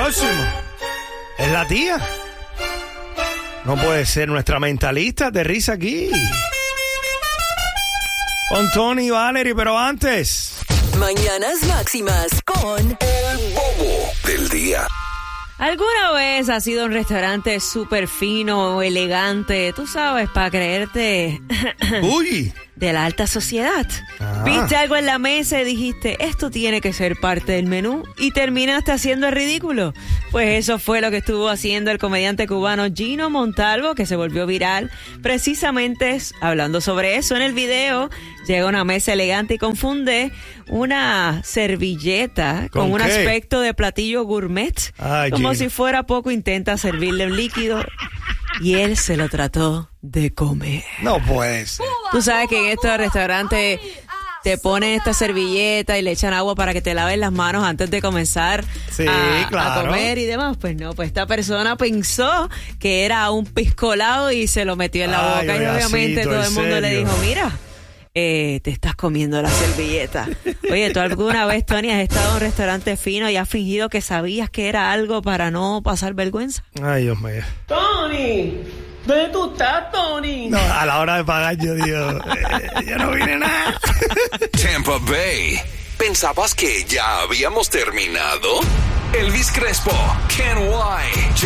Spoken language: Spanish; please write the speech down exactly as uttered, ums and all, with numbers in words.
próximo es la tía. No puede ser nuestra mentalista, aterriza aquí. Con Tony y Valerie, pero antes. Mañanas Máximas con El Bobo del Día. ¿Alguna vez has ido a un restaurante súper fino o elegante, tú sabes, para creerte Uy. de la alta sociedad? Ah. Viste algo en la mesa y dijiste, esto tiene que ser parte del menú, y terminaste haciendo el ridículo. Pues eso fue lo que estuvo haciendo el comediante cubano Gino Montalvo, que se volvió viral. Precisamente hablando sobre eso en el video, llega a una mesa elegante y confunde una servilleta con, ¿Con un qué? aspecto de platillo gourmet. Ay, como Gino. si fuera poco, intenta servirle un líquido y él se lo trató de comer. No puede ser. Tú sabes que en estos restaurantes te ponen esta servilleta y le echan agua para que te laves las manos antes de comenzar Sí, a, claro. a comer y demás. Pues no, pues esta persona pensó que era un piscolado y se lo metió en la Ay, boca. Y obviamente Hoyacito, todo ¿en el mundo le serio? dijo, mira, eh, te estás comiendo la servilleta. Oye, ¿tú alguna vez, Tony, has estado en un restaurante fino y has fingido que sabías que era algo para no pasar vergüenza? Ay, Dios mío. Tony, ¿dónde tú estás, Tony? No, a la hora de pagar yo digo, eh, ya no viene nada. Tampa Bay. ¿Pensabas que ya habíamos terminado? Elvis Crespo, Ken White,